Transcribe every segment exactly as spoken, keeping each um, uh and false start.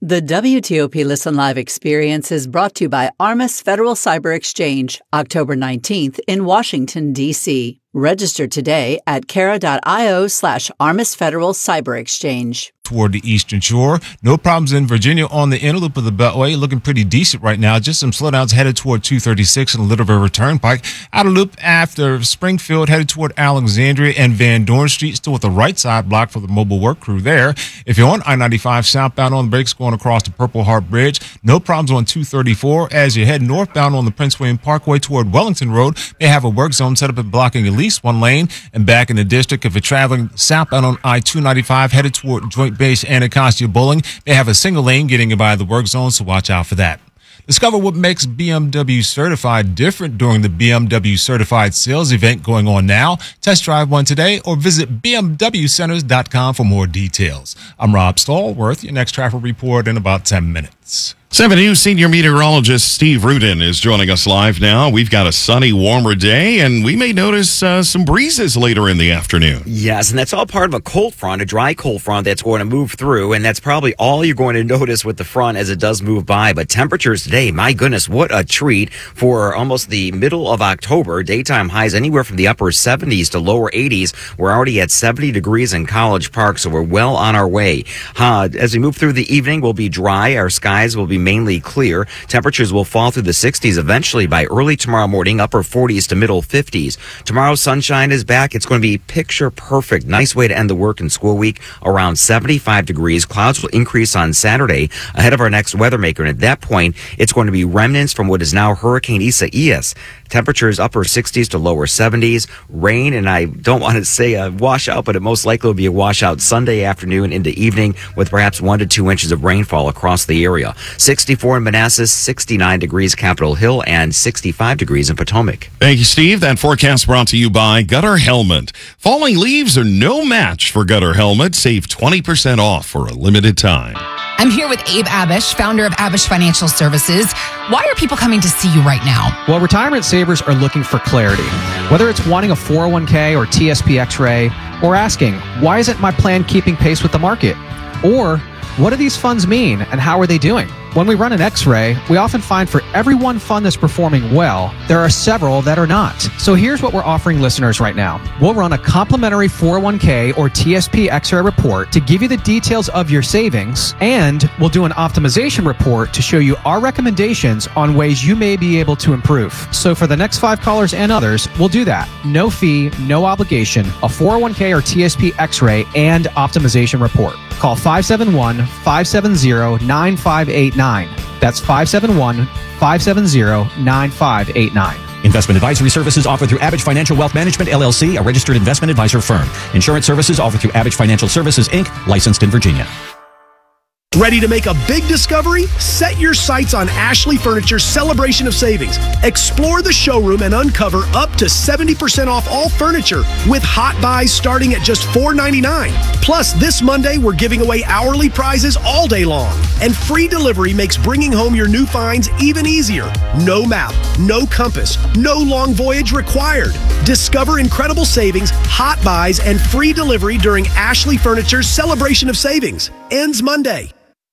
The W T O P Listen Live experience is brought to you by Armis Federal Cyber Exchange, October nineteenth in Washington, D C Register today at cara.io slash Armis Federal Cyber Exchange. Toward the eastern shore. No problems in Virginia on the inner loop of the Beltway. Looking pretty decent right now. Just some slowdowns headed toward two thirty-six and the Little River Turnpike. Outer loop after Springfield headed toward Alexandria and Van Dorn Street. Still with the right side blocked for the mobile work crew there. If you're on I ninety-five southbound on the brakes going across the Purple Heart Bridge, no problems on two thirty-four. As you head northbound on the Prince William Parkway toward Wellington Road, they have a work zone set up and blocking at least one lane. And back in the district, if you're traveling southbound on I two ninety-five headed toward Joint Base Anacostia Bowling, they have a single lane getting you by the work zone, so watch out for that. Discover what makes B M W Certified different during the B M W Certified Sales event going on now. Test drive one today or visit b m w centers dot com for more details. I'm Rob Stallworth. Your next traffic report in about ten minutes. seven News senior meteorologist Steve Rudin is joining us live now. We've got a sunny, warmer day, and we may notice uh, some breezes later in the afternoon. Yes, and that's all part of a cold front, a dry cold front that's going to move through, and that's probably all you're going to notice with the front as it does move by. But temperatures today, my goodness, what a treat for almost the middle of October. Daytime highs anywhere from the upper seventies to lower eighties. We're already at seventy degrees in College Park, so we're well on our way. Uh, as we move through the evening, we'll be dry. Our skies will be mainly clear. Temperatures will fall through the sixties eventually by early tomorrow morning, upper forties to middle fifties. Tomorrow, sunshine is back. It's going to be picture perfect. Nice way to end the work and school week, around seventy-five degrees. Clouds will increase on Saturday ahead of our next weather maker. And at that point, it's going to be remnants from what is now Hurricane Isaias. Temperatures upper sixties to lower seventies. Rain, and I don't want to say a washout, but it most likely will be a washout Sunday afternoon into evening with perhaps one to two inches of rainfall across the area. sixty-four in Manassas, sixty-nine degrees Capitol Hill, and sixty-five degrees in Potomac. Thank you, Steve. That forecast brought to you by Gutter Helmet. Falling leaves are no match for Gutter Helmet. Save twenty percent off for a limited time. I'm here with Abe Abish, founder of Abish Financial Services. Why are people coming to see you right now? Well, retirement savers are looking for clarity. Whether it's wanting a four oh one k or T S P X-ray, or asking, why isn't my plan keeping pace with the market? Or, what do these funds mean and how are they doing? When we run an X-ray, we often find for every one fund that's performing well, there are several that are not. So here's what we're offering listeners right now. We'll run a complimentary four oh one k or T S P X-ray report to give you the details of your savings, and we'll do an optimization report to show you our recommendations on ways you may be able to improve. So for the next five callers and others, we'll do that. No fee, no obligation, a four oh one k or T S P X-ray and optimization report. Call five seven one, five seven zero, nine five eight nine. That's five seven one, five seven zero, nine five eight nine. Investment advisory services offered through Abish Financial Wealth Management, L L C, a registered investment advisor firm. Insurance services offered through Abish Financial Services, Incorporated, licensed in Virginia. Ready to make a big discovery? Set your sights on Ashley Furniture's Celebration of Savings. Explore the showroom and uncover up to seventy percent off all furniture with hot buys starting at just four ninety-nine. Plus, this Monday, we're giving away hourly prizes all day long. And free delivery makes bringing home your new finds even easier. No map, no compass, no long voyage required. Discover incredible savings, hot buys, and free delivery during Ashley Furniture's Celebration of Savings. Ends Monday.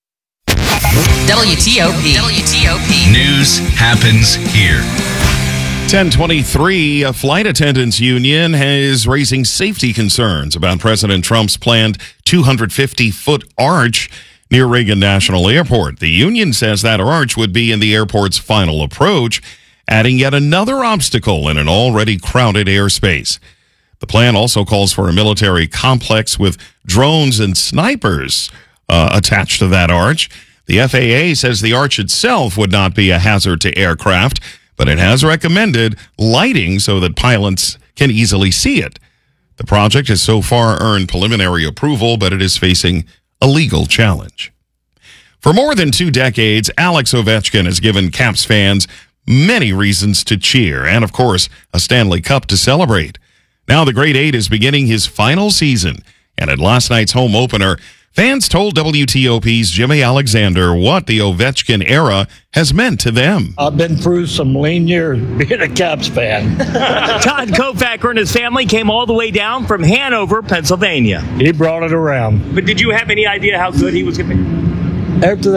W T O P. W T O P. News happens here. ten twenty-three, a flight attendants union is raising safety concerns about President Trump's planned two hundred fifty foot arch near Reagan National Airport. The union says that arch would be in the airport's final approach, adding yet another obstacle in an already crowded airspace. The plan also calls for a military complex with drones and snipers uh, attached to that arch. The F A A says the arch itself would not be a hazard to aircraft, but it has recommended lighting so that pilots can easily see it. The project has so far earned preliminary approval, but it is facing a legal challenge. For more than two decades, Alex Ovechkin has given Caps fans many reasons to cheer and, of course, a Stanley Cup to celebrate. Now the Great Eight is beginning his final season, and at last night's home opener, fans told W T O P's Jimmy Alexander what the Ovechkin era has meant to them. I've been through some lean years being a Caps fan. Todd Kofacker and his family came all the way down from Hanover, Pennsylvania. He brought it around. But did you have any idea how good he was going to be? After